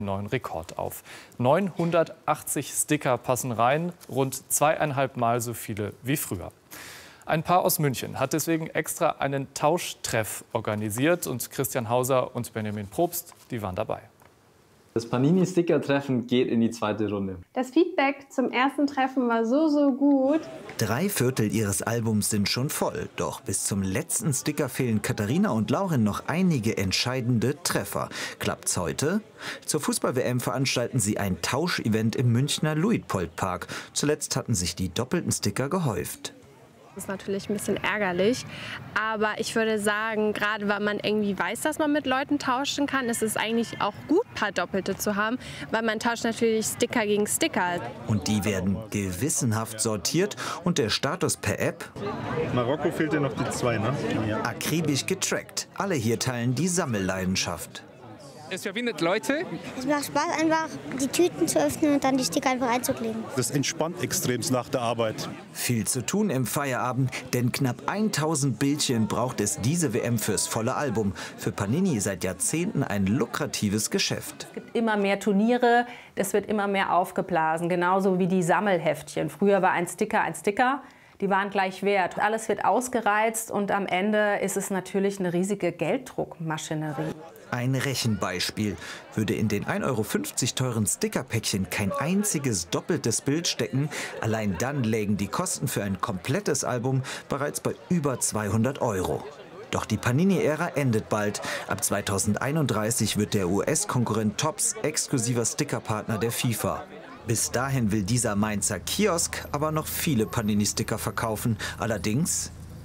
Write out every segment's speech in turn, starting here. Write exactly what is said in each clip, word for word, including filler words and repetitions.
neuen Rekord auf. neunhundertachtzig Sticker passen rein, rund zweieinhalb Mal so viele wie früher. Ein Paar aus München hat deswegen extra einen Tauschtreff organisiert und Christian Hauser und Benjamin Probst, die waren dabei. Das Panini-Sticker-Treffen geht in die zweite Runde. Das Feedback zum ersten Treffen war so, so gut. Drei Viertel ihres Albums sind schon voll. Doch bis zum letzten Sticker fehlen Katharina und Lauren noch einige entscheidende Treffer. Klappt's heute? Zur Fußball-W M veranstalten sie ein Tauschevent im Münchner Luitpoldpark. Zuletzt hatten sich die doppelten Sticker gehäuft. Das ist natürlich ein bisschen ärgerlich, aber ich würde sagen, gerade weil man irgendwie weiß, dass man mit Leuten tauschen kann, ist es eigentlich auch gut, ein paar Doppelte zu haben, weil man tauscht natürlich Sticker gegen Sticker. Und die werden gewissenhaft sortiert und der Status per App Marokko fehlt ja noch die zwei, ne? Ja. akribisch getrackt. Alle hier teilen die Sammelleidenschaft. Es verbindet Leute. Es macht Spaß, einfach die Tüten zu öffnen und dann die Sticker einfach einzukleben. Das entspannt extremst nach der Arbeit. Viel zu tun im Feierabend, denn knapp tausend Bildchen braucht es diese W M fürs volle Album. Für Panini seit Jahrzehnten ein lukratives Geschäft. Es gibt immer mehr Turniere, das wird immer mehr aufgeblasen, genauso wie die Sammelheftchen. Früher war ein Sticker ein Sticker. Die waren gleich wert. Alles wird ausgereizt und am Ende ist es natürlich eine riesige Gelddruckmaschinerie. Ein Rechenbeispiel. Würde in den ein Euro fünfzig teuren Stickerpäckchen kein einziges doppeltes Bild stecken, allein dann lägen die Kosten für ein komplettes Album bereits bei über zweihundert Euro. Doch die Panini-Ära endet bald. Ab zweitausendeinunddreißig wird der U S-Konkurrent Topps exklusiver Stickerpartner der FIFA. Bis dahin will dieser Mainzer Kiosk aber noch viele Panini-Sticker verkaufen. Allerdings...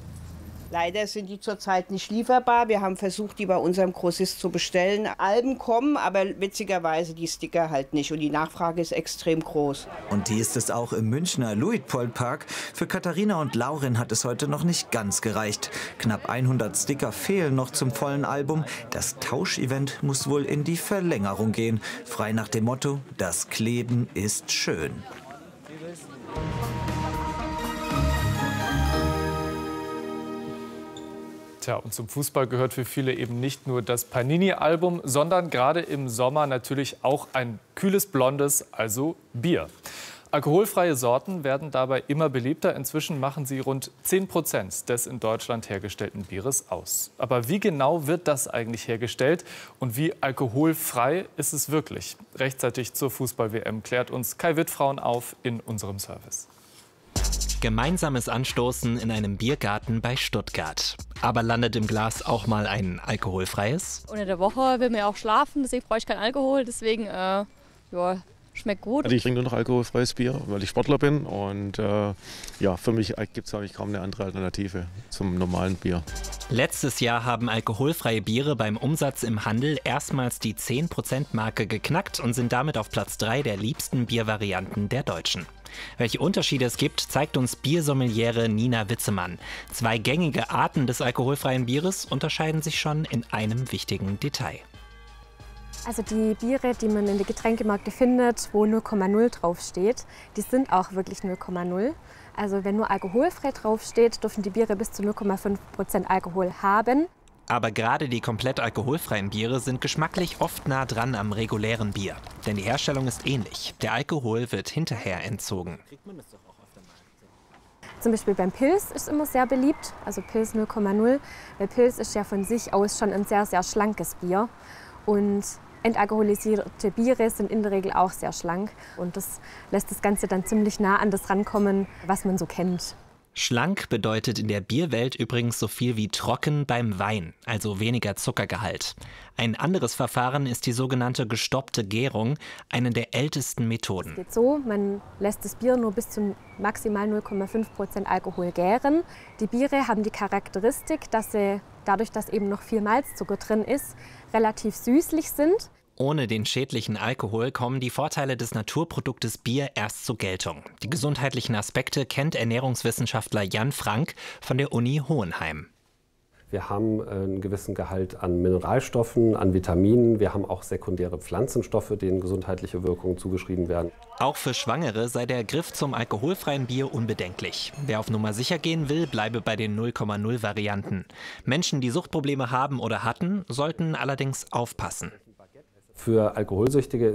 Leider sind die zurzeit nicht lieferbar. Wir haben versucht, die bei unserem Grossist zu bestellen. Alben kommen, aber witzigerweise die Sticker halt nicht. Und die Nachfrage ist extrem groß. Und die ist es auch im Münchner Luitpoldpark. Für Katharina und Lauren hat es heute noch nicht ganz gereicht. Knapp hundert Sticker fehlen noch zum vollen Album. Das Tauschevent muss wohl in die Verlängerung gehen. Frei nach dem Motto, das Kleben ist schön. Tja, und zum Fußball gehört für viele eben nicht nur das Panini-Album, sondern gerade im Sommer natürlich auch ein kühles Blondes, also Bier. Alkoholfreie Sorten werden dabei immer beliebter. Inzwischen machen sie rund zehn Prozent des in Deutschland hergestellten Bieres aus. Aber wie genau wird das eigentlich hergestellt und wie alkoholfrei ist es wirklich? Rechtzeitig zur Fußball-W M klärt uns Kai Wittfrauen auf in unserem Service. Gemeinsames Anstoßen in einem Biergarten bei Stuttgart. Aber landet im Glas auch mal ein alkoholfreies? Unter der Woche will man ja auch schlafen, deswegen brauche ich keinen Alkohol. Deswegen, äh, ja, schmeckt gut. Also ich trinke nur noch alkoholfreies Bier, weil ich Sportler bin. Und äh, ja, für mich gibt es eigentlich kaum eine andere Alternative zum normalen Bier. Letztes Jahr haben alkoholfreie Biere beim Umsatz im Handel erstmals die zehn Prozent Marke geknackt und sind damit auf Platz drei der liebsten Biervarianten der Deutschen. Welche Unterschiede es gibt, zeigt uns Biersommeliere Nina Witzemann. Zwei gängige Arten des alkoholfreien Bieres unterscheiden sich schon in einem wichtigen Detail. Also die Biere, die man in den Getränkemärkten findet, wo null Komma null draufsteht, die sind auch wirklich null Komma null. Also wenn nur alkoholfrei draufsteht, dürfen die Biere bis zu null Komma fünf Prozent Alkohol haben. Aber gerade die komplett alkoholfreien Biere sind geschmacklich oft nah dran am regulären Bier. Denn die Herstellung ist ähnlich. Der Alkohol wird hinterher entzogen. Zum Beispiel beim Pils ist immer sehr beliebt, also Pils null Komma null. Weil Pils ist ja von sich aus schon ein sehr, sehr schlankes Bier. Und entalkoholisierte Biere sind in der Regel auch sehr schlank. Und das lässt das Ganze dann ziemlich nah an das rankommen, was man so kennt. Schlank bedeutet in der Bierwelt übrigens so viel wie trocken beim Wein, also weniger Zuckergehalt. Ein anderes Verfahren ist die sogenannte gestoppte Gärung, eine der ältesten Methoden. Es geht so, man lässt das Bier nur bis zu maximal null Komma fünf Prozent Alkohol gären. Die Biere haben die Charakteristik, dass sie, dadurch, dass eben noch viel Malzzucker drin ist, relativ süßlich sind. Ohne den schädlichen Alkohol kommen die Vorteile des Naturproduktes Bier erst zur Geltung. Die gesundheitlichen Aspekte kennt Ernährungswissenschaftler Jan Frank von der Uni Hohenheim. Wir haben einen gewissen Gehalt an Mineralstoffen, an Vitaminen. Wir haben auch sekundäre Pflanzenstoffe, denen gesundheitliche Wirkungen zugeschrieben werden. Auch für Schwangere sei der Griff zum alkoholfreien Bier unbedenklich. Wer auf Nummer sicher gehen will, bleibe bei den null Komma null Varianten. Menschen, die Suchtprobleme haben oder hatten, sollten allerdings aufpassen. Für Alkoholsüchtige